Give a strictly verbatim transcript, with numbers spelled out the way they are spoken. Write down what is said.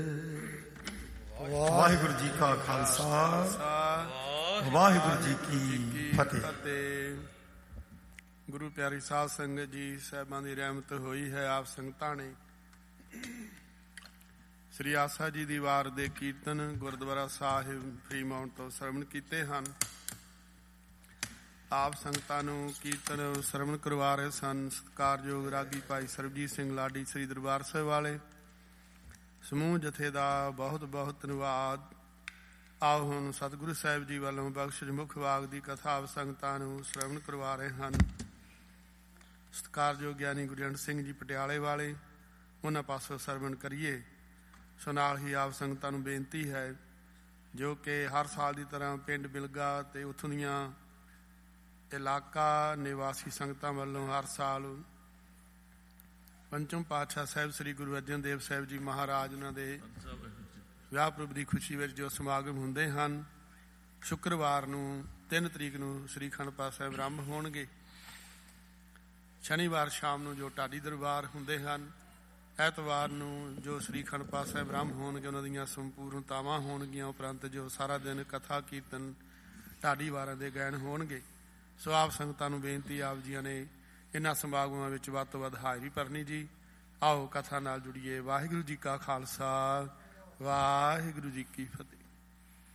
ਵਾਹਿਗੁਰੂ ਜੀ ਕਾ ਖਾਲਸਾ, ਵਾਹਿਗੁਰੂ ਜੀ ਕੀ ਫਤਿਹ। ਗੁਰੂ ਪਿਆਰੀ ਸਾਧ ਸੰਗਤ ਜੀ, ਸਾਹਿਬਾਂ ਦੀ ਰਹਿਮਤ ਹੋਈ ਹੈ ਆਪ ਸੰਗਤਾਂ ਨੇ ਸ੍ਰੀ ਆਸਾ ਜੀ ਦੀ ਵਾਰ ਦੇ ਕੀਰਤਨ ਗੁਰਦੁਆਰਾ ਸਾਹਿਬ ਫਰੀਮਾਉਂਟ ਤੋਂ ਸਰਵਣ ਕੀਤੇ ਹਨ। ਆਪ ਸੰਗਤਾਂ ਨੂੰ ਕੀਰਤਨ ਸਰਵਣ ਕਰਵਾ ਰਹੇ ਸਨ ਸਤਿਕਾਰਯੋਗ ਰਾਗੀ ਭਾਈ ਸਰਬਜੀਤ ਸਿੰਘ ਲਾਡੀ ਸ੍ਰੀ ਦਰਬਾਰ ਸਾਹਿਬ ਵਾਲੇ ਸਮੂਹ ਜਥੇ ਦਾ ਬਹੁਤ ਬਹੁਤ ਧੰਨਵਾਦ। ਆਓ ਹੁਣ ਸਤਿਗੁਰੂ ਸਾਹਿਬ ਜੀ ਵੱਲੋਂ ਬਖਸ਼ਿਸ਼ ਮੁੱਖ ਵਾਗ ਦੀ ਕਥਾ ਆਪ ਸੰਗਤਾਂ ਨੂੰ ਸਰਵਣ ਕਰਵਾ ਰਹੇ ਹਨ। ਸਤਿਕਾਰਯੋਗ ਗਿਆਨੀ ਗੁਰਜੰਟ ਸਿੰਘ ਜੀ ਪਟਿਆਲੇ ਵਾਲੇ, ਉਹਨਾਂ ਪਾਸੋਂ ਸਰਵਣ ਕਰੀਏ। ਸੋ ਨਾਲ ਹੀ ਆਪ ਸੰਗਤਾਂ ਨੂੰ ਬੇਨਤੀ ਹੈ, ਜੋ ਕਿ ਹਰ ਸਾਲ ਦੀ ਤਰ੍ਹਾਂ ਪਿੰਡ ਬਿਲਗਾ ਅਤੇ ਉੱਥੋਂ ਦੀਆਂ ਇਲਾਕਾ ਨਿਵਾਸੀ ਸੰਗਤਾਂ ਵੱਲੋਂ ਹਰ ਸਾਲ ਪੰਚਮ ਪਾਤਸ਼ਾਹ ਸਾਹਿਬ ਸ੍ਰੀ ਗੁਰੂ ਅਰਜਨ ਦੇਵ ਸਾਹਿਬ ਜੀ ਮਹਾਰਾਜ ਉਹਨਾਂ ਦੇ ਵਿਆਹ ਪੁਰਬ ਦੀ ਖੁਸ਼ੀ ਵਿੱਚ ਜੋ ਸਮਾਗਮ ਹੁੰਦੇ ਹਨ, ਸ਼ੁੱਕਰਵਾਰ ਨੂੰ ਤਿੰਨ ਤਰੀਕ ਨੂੰ ਸ੍ਰੀ ਅਖੰਡ ਪਾਠ ਸਾਹਿਬ ਆਰੰਭ ਹੋਣਗੇ। ਸ਼ਨੀਵਾਰ ਸ਼ਾਮ ਨੂੰ ਜੋ ਢਾਡੀ ਦਰਬਾਰ ਹੁੰਦੇ ਹਨ, ਐਤਵਾਰ ਨੂੰ ਜੋ ਸ੍ਰੀ ਅਖੰਡ ਪਾਠ ਸਾਹਿਬ ਆਰੰਭ ਹੋਣਗੇ, ਉਹਨਾਂ ਦੀਆਂ ਸੰਪੂਰਨਤਾਵਾਂ ਹੋਣਗੀਆਂ। ਉਪਰੰਤ ਜੋ ਸਾਰਾ ਦਿਨ ਕਥਾ ਕੀਰਤਨ ਢਾਡੀ ਵਾਰਾਂ ਦੇ ਗਾਇਨ ਹੋਣਗੇ। ਸੋ ਆਪ ਸੰਗਤਾਂ ਨੂੰ ਬੇਨਤੀ, ਆਪ ਜੀਆਂ ਨੇ ਇਹਨਾਂ ਸਮਾਗਮਾਂ ਵਿੱਚ ਵੱਧ ਤੋਂ ਵੱਧ ਹਾਜ਼ਰੀ ਭਰਨੀ ਜੀ। ਆਓ ਕਥਾ ਨਾਲ ਜੁੜੀਏ। ਵਾਹਿਗੁਰੂ ਜੀ ਕਾ ਖਾਲਸਾ, ਵਾਹਿਗੁਰੂ ਜੀ ਕੀ ਫਤਿਹ।